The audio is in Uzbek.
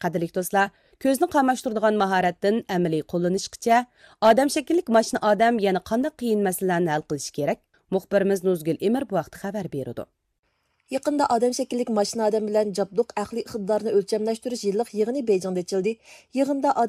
Qadrlik do'stlar, ko'zni qamashtiradigan mahoratdan amaliy qo'llanishgacha odam shakllik mashina odam yana qanday qiyin masalalarni hal qilish kerak? Muxbirimiz Nuzgul Emir bu vaqt xabar berdi. Yaqında adam şəkillik maşın adam bilan jabduq əqli iqtidarını ölçəmləşdiriş yıllık yığını Beyjingdə açıldı. Yığında